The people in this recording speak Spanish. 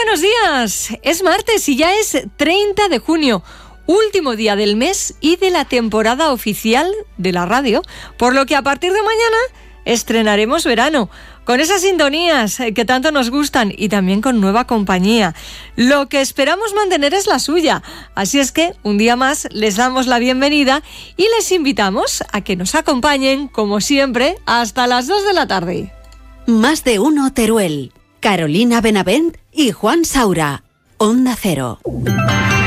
buenos días. Es martes y ya es 30 de junio, último día del mes y de la temporada oficial de la radio, por lo que a partir de mañana estrenaremos verano, con esas sintonías que tanto nos gustan y también con nueva compañía. Lo que esperamos mantener es la suya, así es que un día más les damos la bienvenida y les invitamos a que nos acompañen, como siempre, hasta las 2 de la tarde. Más de uno Teruel, Carolina Benavent y Juan Saura, Onda Cero.